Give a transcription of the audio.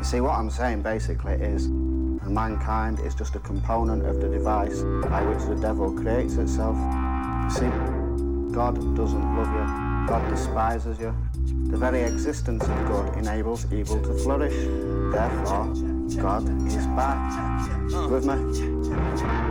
You see, what I'm saying basically is mankind is just a component of the device by which the devil creates itself. You see, God doesn't love you. God despises you. The very existence of good enables evil to flourish. Therefore, God is bad. With me?